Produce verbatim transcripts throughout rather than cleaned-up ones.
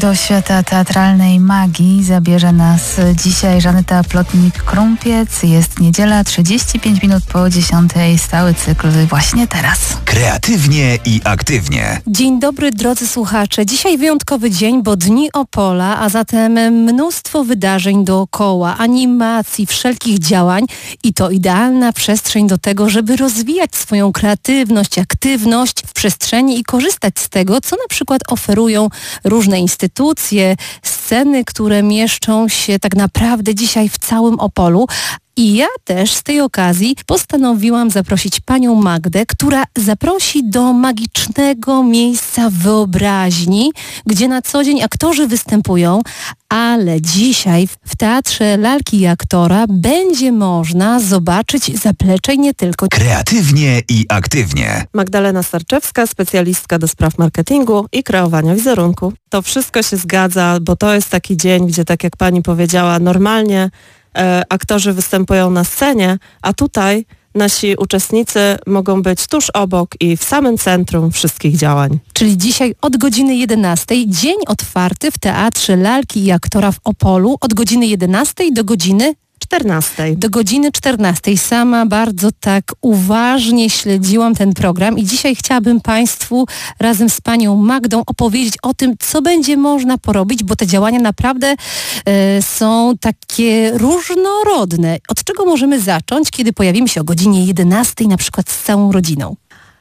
Do świata teatralnej magii zabierze nas dzisiaj Żaneta Plotnik-Krumpiec. Jest niedziela, trzydzieści pięć minut po dziesiątej. Stały cykl właśnie teraz. Kreatywnie i aktywnie. Dzień dobry, drodzy słuchacze. Dzisiaj wyjątkowy dzień, bo Dni Opola, a zatem mnóstwo wydarzeń dookoła, animacji, wszelkich działań i to idealna przestrzeń do tego, żeby rozwijać swoją kreatywność, aktywność w przestrzeni i korzystać z tego, co na przykład oferują różne instytucje, sceny, które mieszczą się tak naprawdę dzisiaj w całym Opolu. I ja też z tej okazji postanowiłam zaprosić panią Magdę, która zaprosi do magicznego miejsca wyobraźni, gdzie na co dzień aktorzy występują, ale dzisiaj w Teatrze Lalki i Aktora będzie można zobaczyć zaplecze i nie tylko. Kreatywnie i aktywnie. Magdalena Starczewska, specjalistka do spraw marketingu i kreowania wizerunku. To wszystko się zgadza, bo to jest taki dzień, gdzie tak jak pani powiedziała, normalnie e, aktorzy występują na scenie, a tutaj nasi uczestnicy mogą być tuż obok i w samym centrum wszystkich działań. Czyli dzisiaj od godziny jedenastej, dzień otwarty w Teatrze Lalki i Aktora w Opolu od godziny jedenastej do godziny czternastej. Do godziny czternastej. Sama bardzo tak uważnie śledziłam ten program i dzisiaj chciałabym Państwu razem z panią Magdą opowiedzieć o tym, co będzie można porobić, bo te działania naprawdę e, są takie różnorodne. Od czego możemy zacząć, kiedy pojawimy się o godzinie jedenastej na przykład z całą rodziną?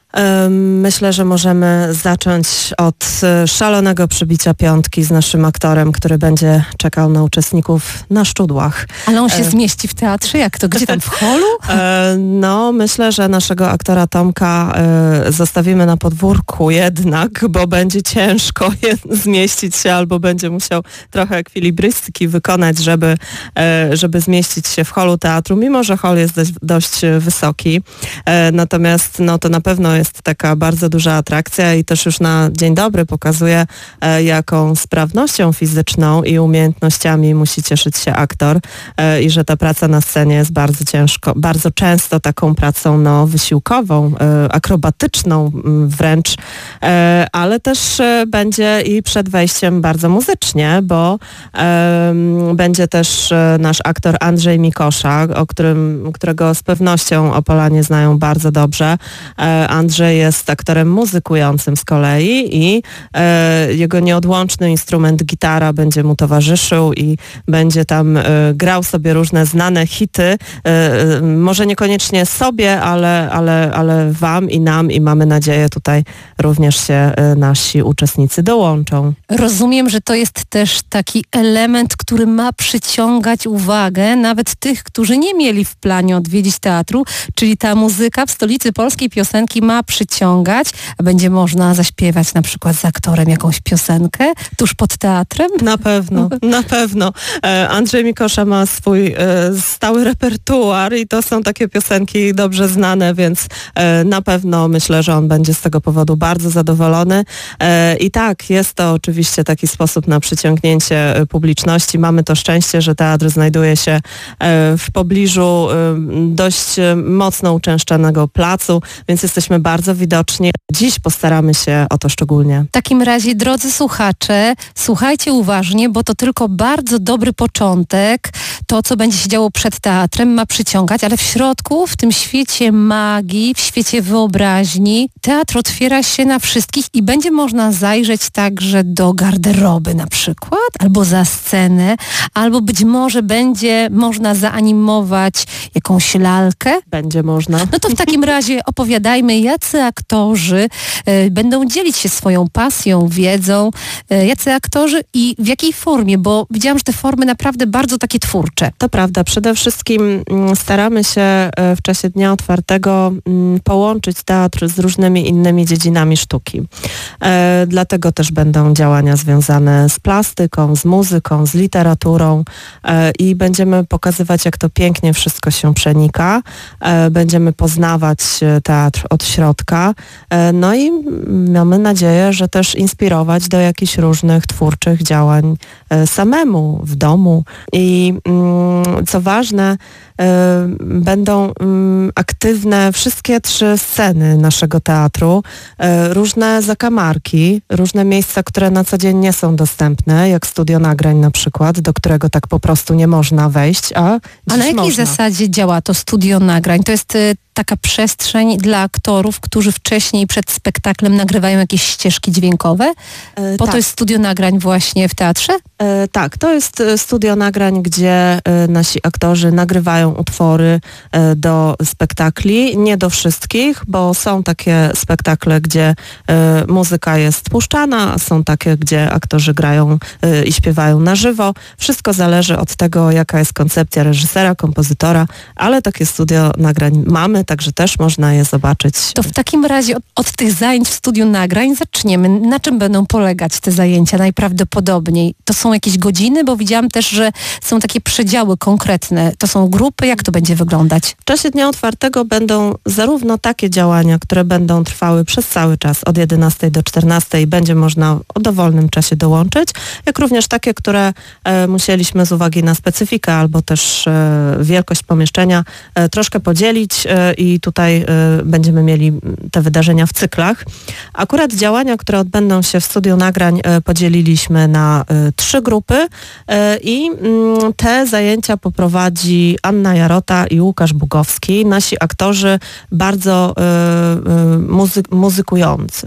Myślę, że możemy zacząć od szalonego przybicia piątki z naszym aktorem, który będzie czekał na uczestników na szczudłach. Ale on się e... zmieści w teatrze? Jak to? Gdzie tam? W holu? No, myślę, że naszego aktora Tomka zostawimy na podwórku jednak, bo będzie ciężko zmieścić się albo będzie musiał trochę ekwilibrystyki wykonać, żeby, żeby zmieścić się w holu teatru, mimo że hol jest dość, dość wysoki. Natomiast no, to na pewno jest taka bardzo duża atrakcja i też już na dzień dobry pokazuje, e, jaką sprawnością fizyczną i umiejętnościami musi cieszyć się aktor e, i że ta praca na scenie jest bardzo ciężko, bardzo często taką pracą no, wysiłkową, e, akrobatyczną wręcz, e, ale też e, będzie i przed wejściem bardzo muzycznie, bo e, będzie też e, nasz aktor Andrzej Mikosza, o którym, którego z pewnością Opolanie znają bardzo dobrze. E, Andrzej jest aktorem muzykującym z kolei i e, jego nieodłączny instrument gitara będzie mu towarzyszył i będzie tam e, grał sobie różne znane hity, e, może niekoniecznie sobie, ale, ale, ale wam i nam i mamy nadzieję tutaj również się e, nasi uczestnicy dołączą. Rozumiem, że to jest też taki element, który ma przyciągać uwagę nawet tych, którzy nie mieli w planie odwiedzić teatru, czyli ta muzyka w stolicy polskiej piosenki ma przyciągać, a będzie można zaśpiewać na przykład z aktorem jakąś piosenkę tuż pod teatrem? Na pewno, na pewno. Andrzej Mikosza ma swój stały repertuar i to są takie piosenki dobrze znane, więc na pewno myślę, że on będzie z tego powodu bardzo zadowolony. I tak, jest to oczywiście taki sposób na przyciągnięcie publiczności. Mamy to szczęście, że teatr znajduje się w pobliżu dość mocno uczęszczanego placu, więc jesteśmy bardzo widoczni. Dziś postaramy się o to szczególnie. W takim razie, drodzy słuchacze, słuchajcie uważnie, bo to tylko bardzo dobry początek. To, co będzie się działo przed teatrem, ma przyciągać, ale w środku, w tym świecie magii, w świecie wyobraźni, teatr otwiera się na wszystkich i będzie można zajrzeć także do garderoby na przykład, albo za scenę, albo być może będzie można zaanimować jakąś lalkę. Będzie można. No to w takim razie opowiadajmy, jacy aktorzy y, będą dzielić się swoją pasją, wiedzą, y, jacy aktorzy i w jakiej formie, bo widziałam, że te formy naprawdę bardzo takie twórcze. To prawda. Przede wszystkim mm, staramy się y, w czasie Dnia Otwartego y, połączyć teatr z różnymi innymi dziedzinami sztuki. Y, dlatego też będą działania związane z plastyką, z muzyką, z literaturą y, i będziemy pokazywać, jak to pięknie wszystko się przenika. Y, będziemy poznawać teatr od środka, środka. No i mamy nadzieję, że też inspirować do jakichś różnych twórczych działań samemu, w domu. I co ważne, będą aktywne wszystkie trzy sceny naszego teatru, różne zakamarki, różne miejsca, które na co dzień nie są dostępne, jak studio nagrań na przykład, do którego tak po prostu nie można wejść, a dziś A na jakiej można. zasadzie działa to studio nagrań? To jest y, taka przestrzeń dla aktorów, którzy wcześniej przed spektaklem nagrywają jakieś ścieżki dźwiękowe? E, Po tak. to jest studio nagrań właśnie w teatrze? E, tak, to jest e, studio nagrań, gdzie e, nasi aktorzy nagrywają utwory e, do spektakli. Nie do wszystkich, bo są takie spektakle, gdzie e, muzyka jest puszczana, a są takie, gdzie aktorzy grają e, i śpiewają na żywo. Wszystko zależy od tego, jaka jest koncepcja reżysera, kompozytora, ale takie studio nagrań mamy, także też można je zobaczyć. To w takim razie od, od tych zajęć w studiu nagrań zaczniemy. Na czym będą polegać te zajęcia najprawdopodobniej? To są jakieś godziny? Bo widziałam też, że są takie przedziały konkretne. To są grupy? Jak to będzie wyglądać? W czasie Dnia Otwartego będą zarówno takie działania, które będą trwały przez cały czas od jedenastej do czternastej, będzie można o dowolnym czasie dołączyć, jak również takie, które e, musieliśmy z uwagi na specyfikę albo też e, wielkość pomieszczenia e, troszkę podzielić e, i tutaj e, będziemy mieli te wydarzenia w cyklach. Akurat działania, które odbędą się w studiu nagrań, e, podzieliliśmy na e, trzy grupy e, i m, te zajęcia poprowadzi Anna Jarota i Łukasz Bugowski, nasi aktorzy bardzo e, e, muzy muzykujący.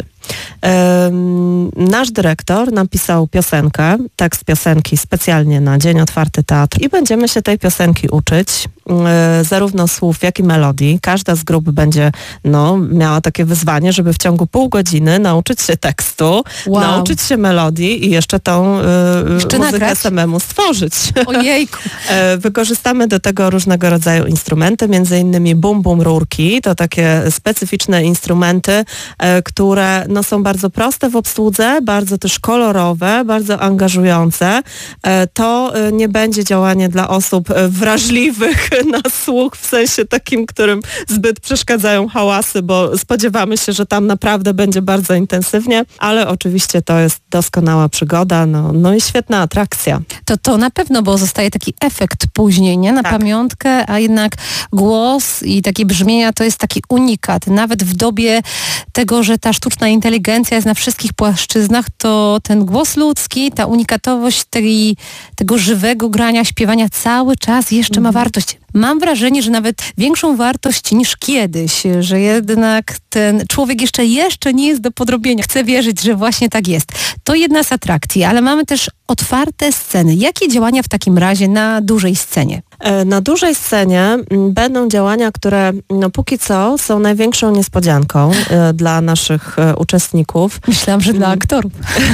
Nasz dyrektor napisał piosenkę, tekst piosenki specjalnie na Dzień Otwarty Teatru i będziemy się tej piosenki uczyć, zarówno słów, jak i melodii. Każda z grup będzie no, miała takie wyzwanie, żeby w ciągu pół godziny nauczyć się tekstu, Wow. nauczyć się melodii i jeszcze tą Jeszcze muzykę nagrać? samemu stworzyć. Ojejku. Wykorzystamy do tego różnego rodzaju instrumenty, między innymi bum bum rurki, to takie specyficzne instrumenty, które no, są bardzo proste w obsłudze, bardzo też kolorowe, bardzo angażujące. To nie będzie działanie dla osób wrażliwych na słuch, w sensie takim, którym zbyt przeszkadzają hałasy, bo spodziewamy się, że tam naprawdę będzie bardzo intensywnie, ale oczywiście to jest doskonała przygoda, no, no i świetna atrakcja. To to na pewno, bo zostaje taki efekt później, nie? Na Tak. pamiątkę, a jednak głos i takie brzmienia to jest taki unikat. Nawet w dobie tego, że ta sztuczna inteligencja jest na wszystkich płaszczyznach, to ten głos ludzki, ta unikatowość tej, tego żywego grania, śpiewania cały czas jeszcze ma wartość. Mam wrażenie, że nawet większą wartość niż kiedyś, że jednak ten człowiek jeszcze, jeszcze nie jest do podrobienia. Chcę wierzyć, że właśnie tak jest. To jedna z atrakcji, ale mamy też otwarte sceny. Jakie działania w takim razie na dużej scenie? Na dużej scenie m, będą działania, które no, póki co są największą niespodzianką e, dla naszych e, uczestników. Myślałam, że dla aktorów.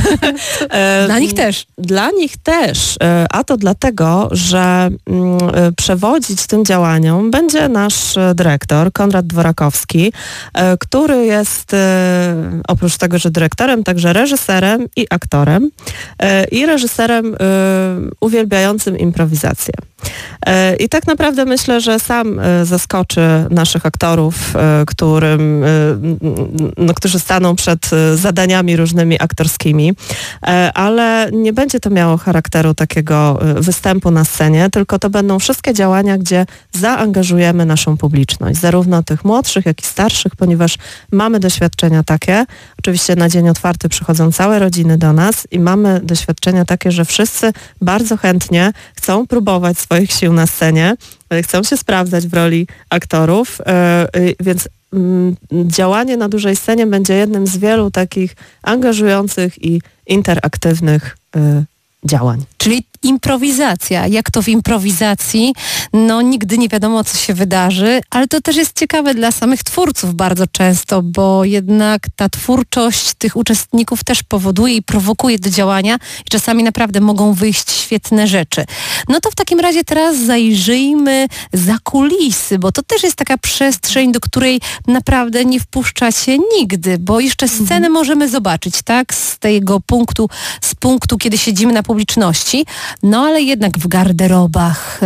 E, Dla nich też. Dla nich też, e, a to dlatego, że m, e, przewodzić tym działaniom będzie nasz e, dyrektor, Konrad Dworakowski, e, który jest e, oprócz tego, że dyrektorem, także reżyserem i aktorem e, i reżyserem e, uwielbiającym improwizację. I tak naprawdę myślę, że sam zaskoczy naszych aktorów, którym, no, którzy staną przed zadaniami różnymi aktorskimi, ale nie będzie to miało charakteru takiego występu na scenie, tylko to będą wszystkie działania, gdzie zaangażujemy naszą publiczność, zarówno tych młodszych, jak i starszych, ponieważ mamy doświadczenia takie. Oczywiście na Dzień Otwarty przychodzą całe rodziny do nas i mamy doświadczenia takie, że wszyscy bardzo chętnie chcą próbować swoich sił na scenie, chcą się sprawdzać w roli aktorów, więc działanie na dużej scenie będzie jednym z wielu takich angażujących i interaktywnych działań. Czyli improwizacja. Jak to w improwizacji? No nigdy nie wiadomo, co się wydarzy, ale to też jest ciekawe dla samych twórców bardzo często, bo jednak ta twórczość tych uczestników też powoduje i prowokuje do działania i czasami naprawdę mogą wyjść świetne rzeczy. No to w takim razie teraz zajrzyjmy za kulisy, bo to też jest taka przestrzeń, do której naprawdę nie wpuszcza się nigdy, bo jeszcze scenę możemy zobaczyć, tak? Z tego punktu, z punktu, kiedy siedzimy na publiczności, no ale jednak w garderobach,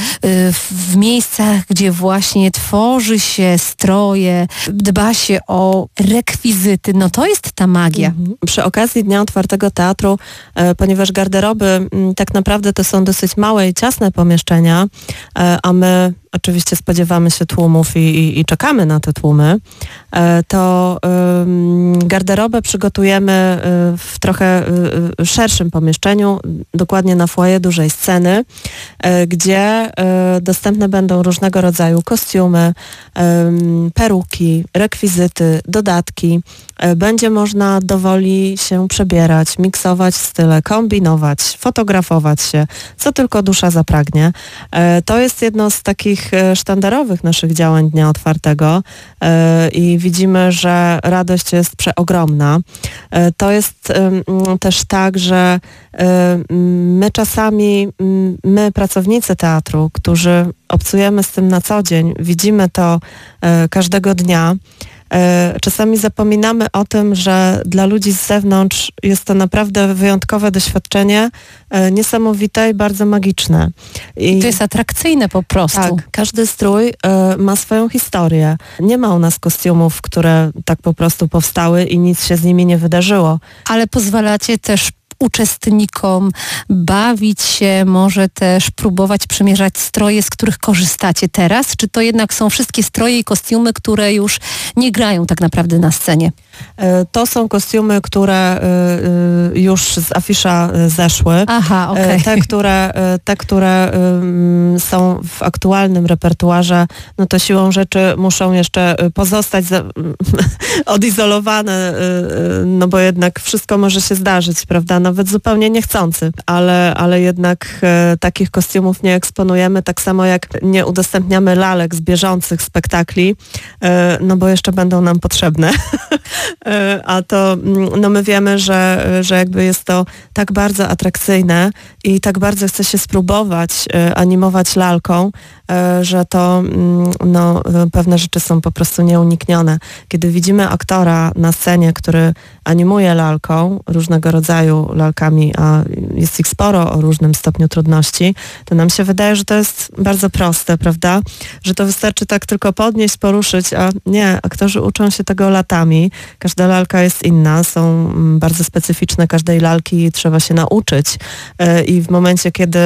w miejscach, gdzie właśnie tworzy się stroje, dba się o rekwizyty, no to jest ta magia. Mhm. Przy okazji Dnia Otwartego Teatru, e, ponieważ garderoby m, tak naprawdę to są dosyć małe i ciasne pomieszczenia, e, a my oczywiście spodziewamy się tłumów i, i, i czekamy na te tłumy, e, to y, garderobę przygotujemy y, w trochę y, szerszym pomieszczeniu, dokładnie na foyer dużej sceny, y, gdzie y, dostępne będą różnego rodzaju kostiumy, y, peruki, rekwizyty, dodatki. Y, będzie można dowoli się przebierać, miksować style, kombinować, fotografować się, co tylko dusza zapragnie. Y, to jest jedno z takich sztandarowych naszych działań Dnia Otwartego yy, i widzimy, że radość jest przeogromna. Yy, to jest yy, też tak, że yy, my czasami, yy, my pracownicy teatru, którzy obcujemy z tym na co dzień, widzimy to yy, każdego dnia, czasami zapominamy o tym, że dla ludzi z zewnątrz jest to naprawdę wyjątkowe doświadczenie, niesamowite i bardzo magiczne. I to jest atrakcyjne po prostu. Tak, każdy strój ma swoją historię. Nie ma u nas kostiumów, które tak po prostu powstały i nic się z nimi nie wydarzyło. Ale pozwalacie też uczestnikom bawić się, może też próbować przymierzać stroje, z których korzystacie teraz? Czy to jednak są wszystkie stroje i kostiumy, które już nie grają tak naprawdę na scenie? To są kostiumy, które już z afisza zeszły. Aha, okej. Te, które, te, które są w aktualnym repertuarze, no to siłą rzeczy muszą jeszcze pozostać za, odizolowane, no bo jednak wszystko może się zdarzyć, prawda? Nawet zupełnie niechcący, ale, ale jednak e, takich kostiumów nie eksponujemy, tak samo jak nie udostępniamy lalek z bieżących spektakli, e, no bo jeszcze będą nam potrzebne. e, a to, no my wiemy, że, że jakby jest to tak bardzo atrakcyjne i tak bardzo chce się spróbować e, animować lalką, e, że to no, pewne rzeczy są po prostu nieuniknione. Kiedy widzimy aktora na scenie, który animuje lalką, różnego rodzaju lalkami, a jest ich sporo o różnym stopniu trudności, to nam się wydaje, że to jest bardzo proste, prawda? Że to wystarczy tak tylko podnieść, poruszyć, a nie, aktorzy uczą się tego latami. Każda lalka jest inna, są bardzo specyficzne każdej lalki, trzeba się nauczyć i w momencie, kiedy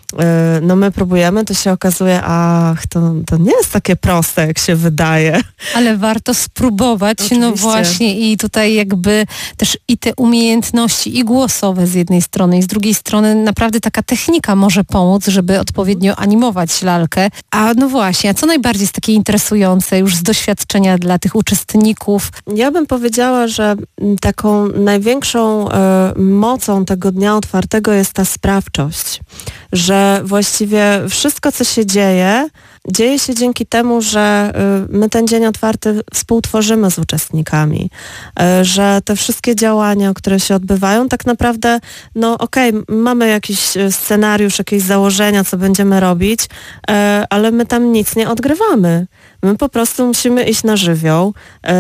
no my próbujemy, to się okazuje, ach, to, to nie jest takie proste, jak się wydaje. Ale warto spróbować, Oczywiście. No właśnie i tutaj jakby też i te umiejętności i głosowe z jednej strony i z drugiej strony naprawdę taka technika może pomóc, żeby odpowiednio animować lalkę. A no właśnie, a co najbardziej jest takie interesujące już z doświadczenia dla tych uczestników? Ja bym powiedziała, że taką największą e, mocą tego Dnia Otwartego jest ta sprawczość, że właściwie wszystko, co się dzieje, dzieje się dzięki temu, że my ten Dzień Otwarty współtworzymy z uczestnikami, że te wszystkie działania, które się odbywają, tak naprawdę, no okej, okay, mamy jakiś scenariusz, jakieś założenia, co będziemy robić, ale my tam nic nie odgrywamy. My po prostu musimy iść na żywioł.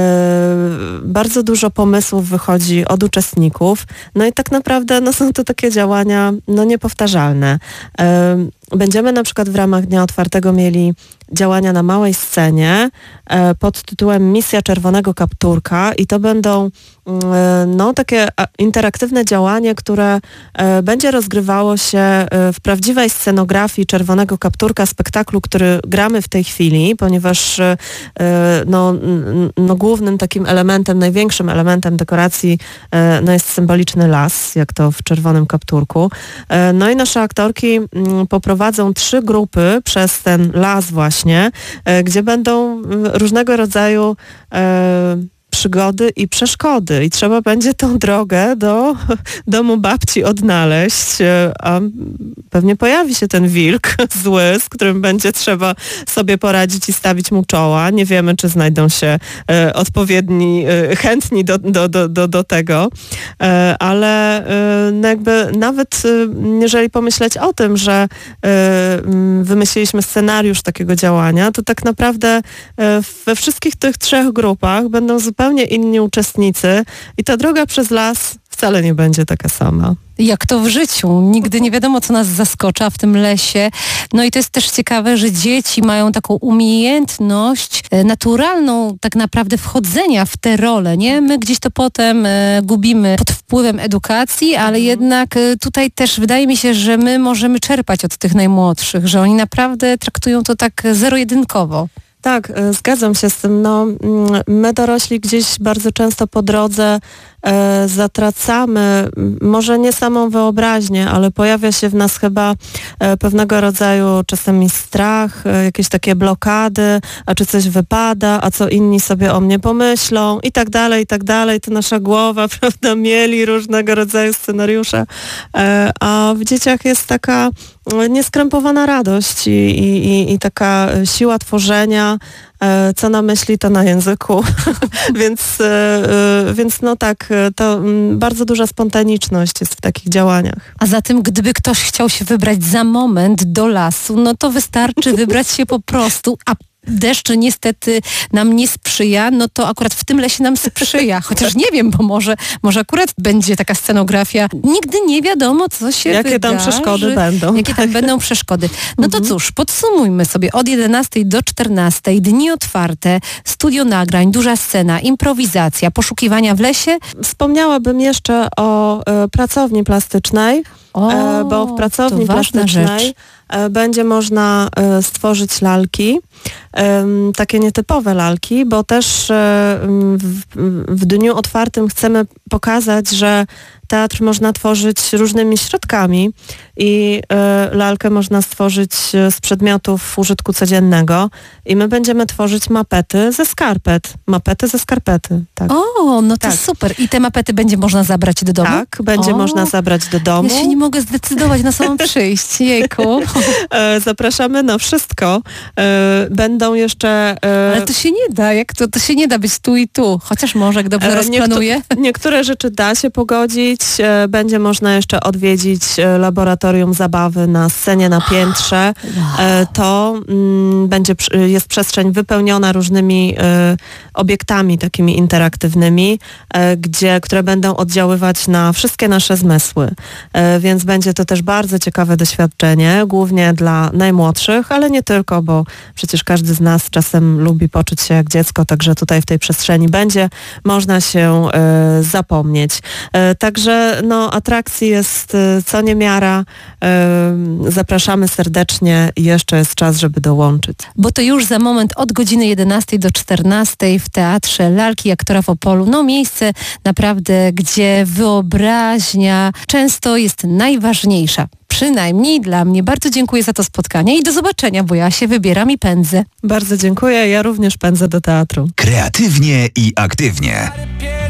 Bardzo dużo pomysłów wychodzi od uczestników, no i tak naprawdę no, są to takie działania no, niepowtarzalne. Będziemy na przykład w ramach Dnia Otwartego mieli działania na małej scenie e, pod tytułem Misja Czerwonego Kapturka i to będą e, no, takie interaktywne działanie, które e, będzie rozgrywało się e, w prawdziwej scenografii Czerwonego Kapturka, spektaklu, który gramy w tej chwili, ponieważ e, no, no, głównym takim elementem, największym elementem dekoracji e, no, jest symboliczny las, jak to w Czerwonym Kapturku. E, no i nasze aktorki m, poprowadzą trzy grupy przez ten las właśnie, gdzie będą różnego rodzaju e, przygody i przeszkody i trzeba będzie tą drogę do domu babci odnaleźć, a pewnie pojawi się ten wilk zły, z którym będzie trzeba sobie poradzić i stawić mu czoła. Nie wiemy, czy znajdą się e, odpowiedni, e, chętni do, do, do, do, do tego, e, ale e, no jakby nawet e, jeżeli pomyśleć o tym, że e, wymyśliliśmy scenariusz takiego działania, to tak naprawdę e, we wszystkich tych trzech grupach będą zupełnie inni uczestnicy i ta droga przez las wcale nie będzie taka sama. Jak to w życiu. Nigdy nie wiadomo, co nas zaskocza w tym lesie. No i to jest też ciekawe, że dzieci mają taką umiejętność e, naturalną tak naprawdę wchodzenia w te role, nie? My gdzieś to potem e, gubimy pod wpływem edukacji, ale Mhm. jednak e, tutaj też wydaje mi się, że my możemy czerpać od tych najmłodszych, że oni naprawdę traktują to tak zero-jedynkowo. Tak, y, zgadzam się z tym. No, mm, my dorośli gdzieś bardzo często po drodze e, zatracamy, m, może nie samą wyobraźnię, ale pojawia się w nas chyba e, pewnego rodzaju czasami strach, e, jakieś takie blokady, a czy coś wypada, a co inni sobie o mnie pomyślą i tak dalej, i tak dalej. To nasza głowa, prawda, mieli różnego rodzaju scenariusze, e, a w dzieciach jest taka e, nieskrępowana radość i, i, i, i taka siła tworzenia, e, co na myśli, to na języku. więc, e, e, więc no tak, e, to mm, bardzo duża spontaniczność jest w takich działaniach. A zatem, gdyby ktoś chciał się wybrać za moment do lasu, no to wystarczy wybrać się po prostu, a deszcz niestety nam nie sprzyja, no to akurat w tym lesie nam sprzyja. Chociaż nie wiem, bo może, może akurat będzie taka scenografia. Nigdy nie wiadomo, co się Jakie wydarzy. tam przeszkody będą. Jakie tam będą przeszkody. No to cóż, podsumujmy sobie. Od jedenastej do czternastej dni otwarte, studio nagrań, duża scena, improwizacja, poszukiwania w lesie. Wspomniałabym jeszcze o e, pracowni plastycznej, O, e, bo w pracowni to ważna plastycznej rzecz. e, będzie można e, stworzyć lalki, em, takie nietypowe lalki, bo też e, w, w dniu otwartym chcemy pokazać, że teatr można tworzyć różnymi środkami i e, lalkę można stworzyć e, z przedmiotów użytku codziennego i my będziemy tworzyć mapety ze skarpet. Mapety ze skarpety, tak. O, no to Tak. super. I te mapety będzie można zabrać do domu? Tak, będzie O, można zabrać do domu. Ja się nie mogę zdecydować na samą przyjść. Jejku. E, Zapraszamy na wszystko. E, Będą jeszcze... e, Ale to się nie da. Jak to? To się nie da być tu i tu. Chociaż może, jak dobrze e, rozplanuję. niektó- Niektóre rzeczy da się pogodzić. E, Będzie można jeszcze odwiedzić e, laboratorium zabawy na scenie na piętrze. E, To mm, będzie, przy- jest przestrzeń wypełniona różnymi e, obiektami takimi interaktywnymi, e, gdzie, które będą oddziaływać na wszystkie nasze zmysły. E, Więc będzie to też bardzo ciekawe doświadczenie, głównie dla najmłodszych, ale nie tylko, bo przecież każdy z nas czasem lubi poczuć się jak dziecko, także tutaj w tej przestrzeni będzie można się e, zapomnieć. E, Także no, atrakcji jest e, co niemiara. E, Zapraszamy serdecznie i jeszcze jest czas, żeby dołączyć. Bo to już za moment od godziny jedenastej do czternastej w Teatrze Lalki Aktora w Opolu. No miejsce naprawdę, gdzie wyobraźnia często jest najważniejsza. Przynajmniej dla mnie. Bardzo dziękuję za to spotkanie i do zobaczenia, bo ja się wybieram i pędzę. Bardzo dziękuję. Ja również pędzę do teatru. Kreatywnie i aktywnie.